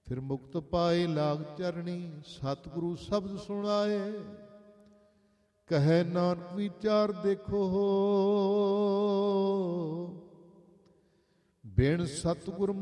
ਫਿਰ ਮੁਕਤ ਪਾਏ ਲਾਗ ਚਰਣੀ, ਸਤਿਗੁਰੂ ਸ਼ਬਦ ਸੁਣਾਏ। ਕਹੈ ਨਾਨਕ ਵਿਚਾਰ ਦੇਖੋ, ਬਿਨ ਸਤਿਗੁਰ